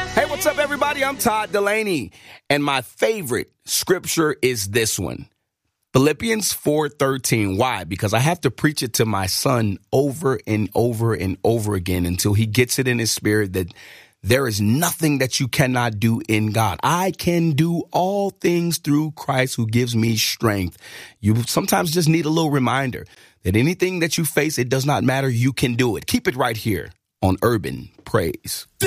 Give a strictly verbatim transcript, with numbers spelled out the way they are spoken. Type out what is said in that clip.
Hey, what's up, everybody? I'm Todd Delaney, and my favorite scripture is this one. Philippians four thirteen. Why? Because I have to preach it to my son over and over and over again until he gets it in his spirit that there is nothing that you cannot do in God. I can do all things through Christ who gives me strength. You sometimes just need a little reminder that anything that you face, it does not matter. You can do it. Keep it right here on Urban Praise.